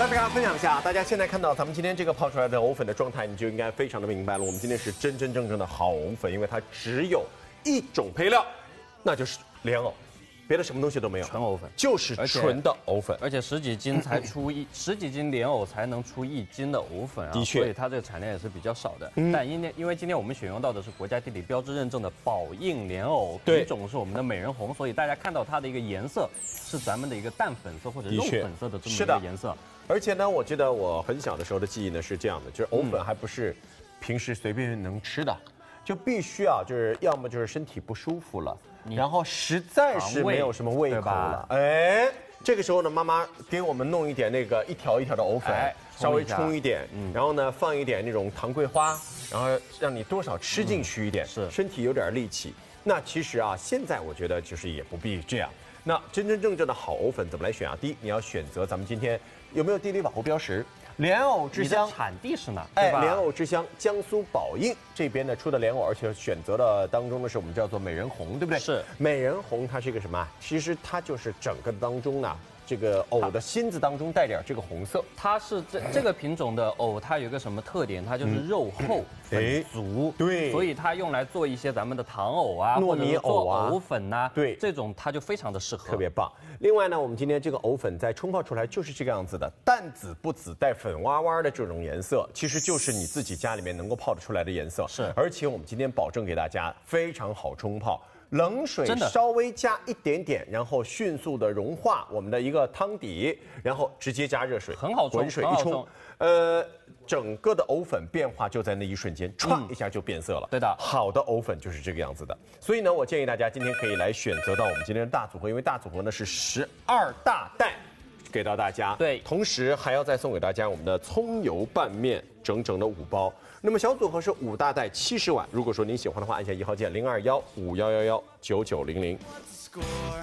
大家分享一下，大家现在看到咱们今天这个泡出来的藕粉的状态，你就应该非常的明白了。我们今天是真真正正的好藕粉，因为它只有一种配料，那就是莲藕，别的什么东西都没有， 纯藕粉， 就是纯的藕粉。 而且十几斤莲藕才能出1斤的藕粉啊， 的确， 所以它这个产量也是比较少的。但因为今天我们选用到的是国家地理标志认证的宝应莲藕，品种是我们的美人红，所以大家看到它的一个颜色是咱们的一个淡粉色或者肉粉色的这么一个颜色。 而且呢，我记得我很小的时候的记忆呢是这样的，就是藕粉还不是平时随便能吃的，就必须啊，就是要么就是身体不舒服了，然后实在是没有什么胃口了，哎，这个时候呢，妈妈给我们弄一点那个一条一条的藕粉，稍微冲一点，然后呢放一点那种糖桂花，然后让你多少吃进去一点，是身体有点力气。那其实啊，现在我觉得就是也不必这样。那真真正正的好藕粉怎么来选啊？第一，你要选择咱们今天有没有地理保护标识？莲藕之乡， 产地是哪？ 哎，莲藕之乡，江苏宝应这边呢出的莲藕，而且选择的当中呢是我们叫做美人红，对不对？ 是美人红，它是一个什么？其实它就是整个当中呢，这个藕的心子当中带点这个红色。 它是这个品种的藕，它有一个什么特点？它就是肉厚、粉足， 对， 所以它用来做一些咱们的糖藕啊、 糯米藕啊、 藕粉呐， 对， 这种它就非常的适合， 特别棒。另外呢，我们今天这个藕粉在冲泡出来就是这个样子的，淡紫不紫带粉洼洼的这种颜色，其实就是你自己家里面能够泡得出来的颜色。 是， 而且我们今天保证给大家非常好冲泡。冷水稍微加一点点，然后迅速的融化我们的一个汤底，然后直接加热水， 很好冲， 滚水一冲，整个的藕粉变化就在那一瞬间，唰一下就变色了。 对的， 好的藕粉就是这个样子的。所以呢，我建议大家今天可以来选择到我们今天的大组合，因为大组合呢是12大袋给到大家， 对， 同时还要再送给大家我们的葱油拌面整整的5包。那么小组合是5大袋70碗，如果说您喜欢的话，按下1号键0215119900。